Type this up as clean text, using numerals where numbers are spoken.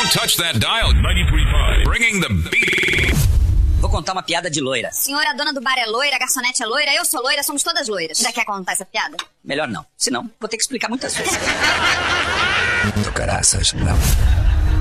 Don't touch that dial. 93.5. Bringing the beat. Vou contar uma piada de loira. Senhora, a dona do bar é loira, a garçonete é loira, eu sou loira, somos todas loiras. Já quer contar essa piada? Melhor não. Senão, vou ter que explicar muitas vezes. Do caraças, não.